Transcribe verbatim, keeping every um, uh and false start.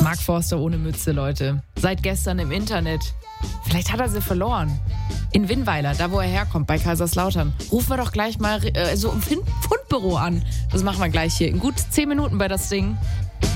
Mark Forster ohne Mütze, Leute. Seit gestern im Internet. Vielleicht hat er sie verloren. In Winnweiler, da wo er herkommt, bei Kaiserslautern. Rufen wir doch gleich mal äh, so im Fundbüro an. Das machen wir gleich hier. In gut zehn Minuten bei das Ding.